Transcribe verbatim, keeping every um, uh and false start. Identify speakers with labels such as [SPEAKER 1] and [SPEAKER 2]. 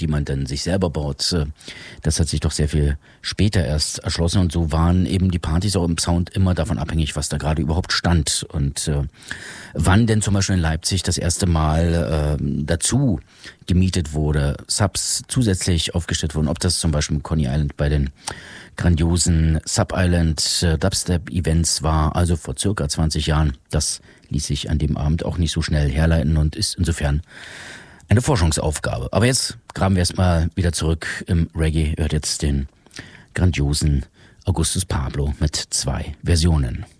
[SPEAKER 1] die man dann sich selber baut, das hat sich doch sehr viel später erst erschlossen. Und so waren eben die Partys auch im Sound immer davon abhängig, was da gerade überhaupt stand. Und äh, wann denn zum Beispiel in Leipzig das erste Mal äh, dazu gemietet wurde, Subs zusätzlich aufgestellt wurden, ob das zum Beispiel im Coney Island bei den grandiosen Sub Island äh, Dubstep Events war, also vor circa zwanzig Jahren, das ließ sich an dem Abend auch nicht so schnell herleiten und ist insofern eine Forschungsaufgabe. Aber jetzt graben wir erstmal wieder zurück im Reggae. Hört jetzt den grandiosen Augustus Pablo mit zwei Versionen.